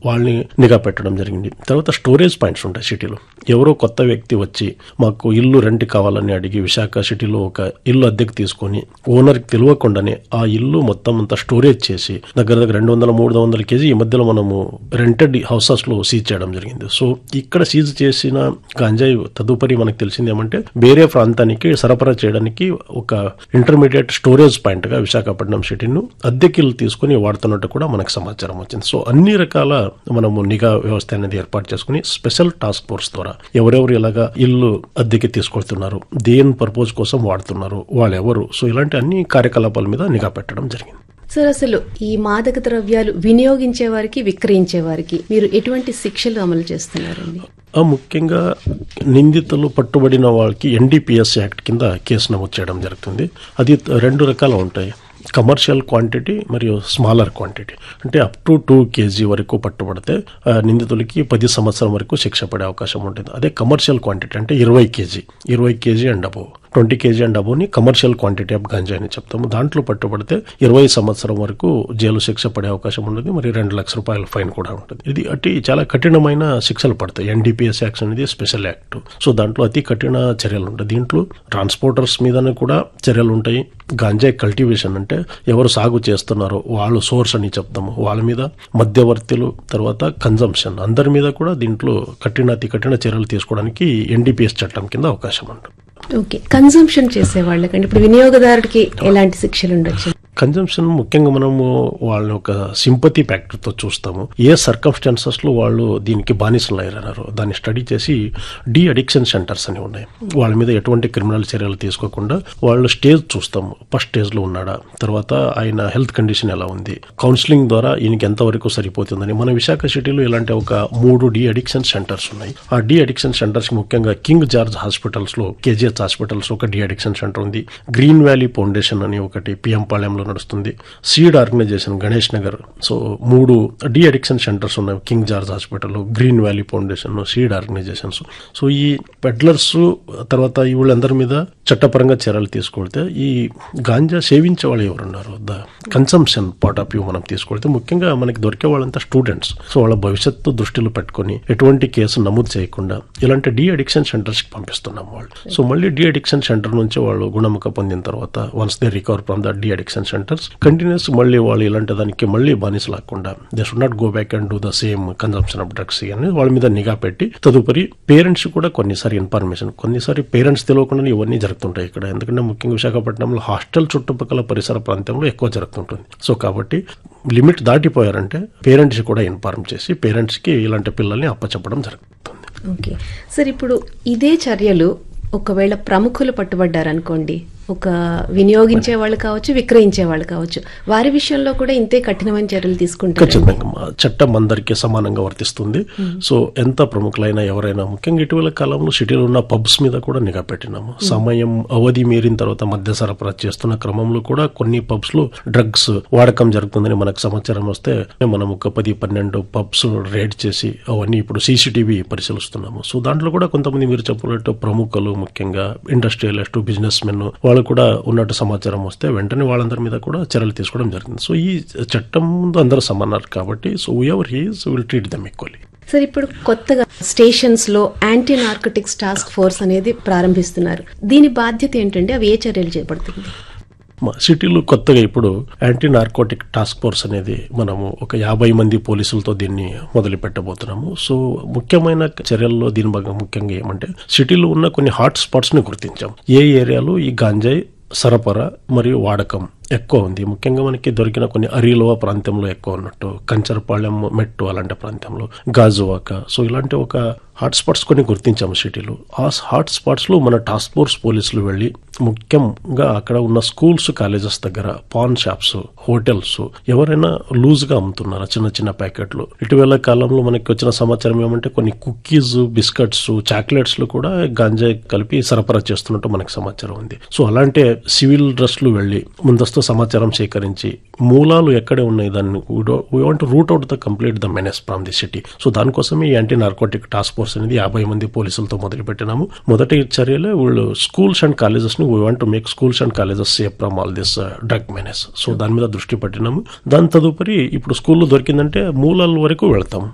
వాళ్ళని నిఘా పెట్టడం జరిగింది. తర్వాత స్టోరేజ్ పాయింట్స్ ఉంటాయి సిటీలో. ఎవరో కొత్త వ్యక్తి వచ్చి మాకు ఇల్లు రెంట్ కావాలని అడిగి విశాఖ సిటీలో ఒక ఇల్లు అద్దెకు తీసుకొని ఓనర్కి తెలియకుండానే ఆ ఇల్లు మొత్తం అంతా స్టోరేజ్ చేసి దగ్గర 200-300 కేజీ ఈ మధ్యలో మనము రెంటెడ్ హౌసెస్ లో సీజ్ చేయడం జరిగింది. సో ఇక్కడ సీజ్ చేసిన గంజాయి తదుపరి మనకు తెలిసింది ఏమంటే వేరే ప్రాంతానికి సరఫరా చేయడానికి ఒక ఇంటర్మీడియట్ స్టోరేజ్ పాయింట్ గా విశాఖపట్నం సిటీను అద్దెకిల్లు తీసుకుని వాడుతున్నట్టు కూడా మనకు సమాచారం వచ్చింది. సో అన్ని రకాల మనము నిఘా వ్యవస్థ అనేది ఏర్పాటు చేసుకుని స్పెషల్ టాస్క్ ఫోర్స్ ద్వారా ఎవరెవరు ఇలాగా ఇల్లు అద్దెకి తీసుకొస్తున్నారు, దేని పర్పస్ కోసం వాడుతున్నారు, వాళ్ళెవరు, సో ఇలాంటి అన్ని కార్యకలాపాల మీద నిఘా పెట్టడం జరిగింది. సార్, అసలు ఈ మాదక ద్రవ్యాలు వినియోగించే వారికి, విక్రయించే వారికి మీరు ఎటువంటి శిక్షలు అమలు చేస్తున్నారండి? ముఖ్యంగా నిందితులు పట్టుబడిన వాళ్ళకి NDPS యాక్ట్ కింద కేసు నమోదు చేయడం జరుగుతుంది. అది 2 రకాలు ఉంటాయి. కమర్షియల్ క్వాంటిటీ మరియు స్మాలర్ క్వాంటిటీ. అంటే అప్ టు 2 kg వరకు పట్టుబడితే నిందితులకి 10 సంవత్సరం వరకు శిక్ష పడే అవకాశం ఉంటుంది. అదే కమర్షియల్ క్వాంటిటీ అంటే 20 kg and above, 20 kg and అబోవ్ని commercial quantity of ganja అని చెప్తాము. దాంట్లో పట్టుబడితే 20 సంవత్సరం వరకు జైలు శిక్ష పడే అవకాశం ఉంటుంది. మరి 2 లక్షల రూపాయల ఫైన్ కూడా ఉంటుంది. ఇది అతి చాలా కఠినమైన శిక్షలు పడతాయి. NDPS యాక్ట్ అనేది స్పెషల్ యాక్ట్. సో దాంట్లో అతి కఠిన చర్యలు ఉంటాయి. దీంట్లో ట్రాన్స్పోర్టర్స్ మీదనే కూడా చర్యలు ఉంటాయి. గంజాయి కల్టివేషన్ అంటే ఎవరు సాగు చేస్తున్నారో వాళ్ళు సోర్స్ అని చెప్తాము, వాళ్ళ మీద, మధ్యవర్తులు, తర్వాత కన్జంప్షన్ అందరి మీద కూడా దీంట్లో అతి కఠిన చర్యలు తీసుకోవడానికి NDPS చట్టం కింద అవకాశం ఉంటుంది. ఓకే, కన్జంప్షన్ చేసే వాళ్ళకండి ఇప్పుడు వినియోగదారుడికి ఎలాంటి శిక్షలు ఉండొచ్చు? కన్జంప్షన్ ముఖ్యంగా మనము వాళ్ళని ఒక సింపతి ఫ్యాక్టర్ తో చూస్తాము. ఏ సర్కమ్స్టాన్సెస్ లో వాళ్ళు దీనికి బానిసలు అయ్యారన్నారో దాన్ని స్టడీ చేసి డి అడిక్షన్ సెంటర్స్ అని ఉన్నాయి. వాళ్ళ మీద ఎటువంటి క్రిమినల్ చర్యలు తీసుకోకుండా వాళ్ళు స్టేజ్ చూస్తాము. ఫస్ట్ స్టేజ్ లో ఉన్నాడా, తర్వాత ఆయన హెల్త్ కండిషన్ ఎలా ఉంది, కౌన్సిలింగ్ ద్వారా ఈయనకి ఎంతవరకు సరిపోతుందని. మన విశాఖ సిటీలో ఇలాంటి ఒక 3 డి అడిక్షన్ సెంటర్స్ ఉన్నాయి. ఆ డి అడిక్షన్ సెంటర్స్ ముఖ్యంగా కింగ్ జార్జ్ హాస్పిటల్స్ లో, KGH హాస్పిటల్స్ ఒక డి అడిక్షన్ సెంటర్ ఉంది. గ్రీన్ వ్యాలీ ఫౌండేషన్ అని ఒకటి PM పాలెంలో నడుస్తుంది. Seed organisation Ganesh Nagar. So 3 de addiction centres ఉన్నాయి. King George hospital, green valley foundation, seed organisations. So ఈ పెడ్లర్స్ తర్వాత వీళ్ళందరి మీద చట్టపరంగా చర్యలు తీసుకొడితే ఈ గాంజా సేవించే వాళ్ళు ఎవరున్నారు, the consumption part of view మనం తీసుకొడితే ముఖ్యంగా మనకి దొరికే వాళ్ళంతా స్టూడెంట్స్. సో వాళ్ళ భవిష్యత్తు దృష్టిలో పెట్టుకుని ఎటువంటి కేసు నమోదు చేయకుండా ఇలాంటి డి అడిక్షన్ సెంటర్స్ కి పంపిస్తున్నాం వాళ్ళు. సో మళ్ళీ డి అడిక్షన్ సెంటర్ నుంచి వాళ్ళు గుణముఖ పొందిన తర్వాత once they recover from the de addiction centres continuous మళ్ళీ వాళ్ళు ఇలాంటి దానికి మళ్ళీ బానిస లాకుండా they should not go back and do the same consumption of drugs అని వాళ్ళ మీద నిఘా పెట్టి తదుపరి పేరెంట్స్ కూడా కొన్నిసారి పేరెంట్స్ తెలియకుండా ఇవన్నీ జరుగుతుంటాయి ఇక్కడ. ఎందుకంటే ముఖ్యంగా విశాఖపట్నంలో హాస్టల్ చుట్టుపక్కల పరిసర ప్రాంతంలో ఎక్కువ జరుగుతుంటుంది. సో కాబట్టి లిమిట్ దాటిపోయారంటే పేరెంట్స్ కూడా ఇన్ఫార్మ్ చేసి పేరెంట్స్ కి ఇలాంటి పిల్లల్ని అప్పచెప్పడం జరుగుతుంది. ఓకే సార్, ఇప్పుడు ఇదే చర్యలు ఒకవేళ ప్రముఖులు పట్టుబడ్డారనుకోండి, ఒక వినియోగించే వాళ్ళు కావచ్చు, విక్రయించే వాళ్ళు కావచ్చు, వారి విషయంలో కూడా ఇంతే కఠినమైన చర్యలు తీసుకుంటారు? ఖచ్చితంగా చట్టం అందరికీ సమానంగా వర్తిస్తుంది. సో ఎంత ప్రముఖులైనా ఎవరైనా, ముఖ్యంగా ఇటీవల కాలంలో సిటీలో ఉన్న పబ్స్ మీద కూడా నిఘా పెట్టినాము. సమయం అవధి మీరిన తర్వాత మద్య సరఫరా చేస్తున్న క్రమంలో కూడా కొన్ని పబ్స్ లో డ్రగ్స్ వాడకం జరుగుతుందని మనకు సమాచారం వస్తే మనం ఒక 10-12 పబ్స్ రేడ్ చేసి అవన్నీ ఇప్పుడు CCTV పరిశీలిస్తున్నాము. సో దాంట్లో కూడా కొంతమంది మీరు చెప్పినట్టు ప్రముఖులు, ముఖ్యంగా ఇండస్ట్రియలిస్ట్, బిజినెస్ మెన్ వాళ్ళు కూడా ఉన్నట్టు సమాచారం వస్తే వెంటనే వాళ్ళందరి మీద కూడా చర్యలు తీసుకోవడం జరిగింది. సో ఈ చట్టం ముందు అందరూ సమానారు కాబట్టి so ever he's will treat them equally. Sir, ఇప్పుడు కొత్తగా స్టేషన్స్ లో యాంటీ నార్కోటిక్స్ టాస్క్ ఫోర్స్ అనేది ప్రారంభిస్తున్నారు. దీని బాధ్యత ఏంటంటే అవి ఏ చర్యలు చేపడుతుంది? మా సిటీలో కొత్తగా ఇప్పుడు యాంటీ నార్కోటిక్ టాస్క్ ఫోర్స్ అనేది మనము ఒక 50 మంది పోలీసులతో దీన్ని మొదలు పెట్టబోతున్నాము. సో ముఖ్యమైన చర్యల్లో దీని భాగంగా ముఖ్యంగా ఏమంటే సిటీలో ఉన్న కొన్ని హాట్ స్పాట్స్ ని గుర్తించాం. ఏ ఏరియాలో ఈ గాంజాయి సరఫరా మరియు వాడకం ఎక్కువ ఉంది. ముఖ్యంగా మనకి దొరికిన కొన్ని అరిలోవ ప్రాంతంలో ఎక్కువ ఉన్నట్టు, కంచరపాళెం, మెట్టు అలాంటి ప్రాంతంలో, గాజువాక. సో ఇలాంటి ఒక హాట్ స్పాట్స్ కొన్ని గుర్తించాము సిటీలో. ఆ హాట్ స్పాట్స్ లో మన టాస్క్ ఫోర్స్ పోలీసులు వెళ్లి ముఖ్యంగా అక్కడ ఉన్న స్కూల్స్, కాలేజెస్ దగ్గర, పాన్ షాప్స్, హోటల్స్ ఎవరైనా లూజ్ గా అమ్ముతున్నారా చిన్న చిన్న ప్యాకెట్లు. ఇటీవల కాలంలో మనకి వచ్చిన సమాచారం ఏమంటే కొన్ని కుకీస్, బిస్కెట్స్, చాక్లెట్స్ లో కూడా గాంజాయి కలిపి సరఫరా చేస్తున్నట్టు మనకి సమాచారం ఉంది. సో అలాంటి సివిల్ డ్రెస్ లు వెళ్లి ముందస్తు సమాచారం సేకరించి మూలాలు ఎక్కడే ఉన్నాయి దాన్ని we want route out the complete the menace from the city. So దానికోసం ఈ యాంటీ నార్కోటిక్ టాస్క్ ఫోర్స్ అనేది 50 మంది పోలీసులతో మొదలు పెట్టినాము. మొదటి చర్యలో వీళ్ళు స్కూల్స్ అండ్ కాలేజెస్ ని we want to make schools and colleges safe from all this drug menace. So దాని మీద దృష్టి పెట్టినాము. దాని తదుపరి ఇప్పుడు స్కూల్లో దొరికిందంటే మూలాల వరకు వెళ్తాం.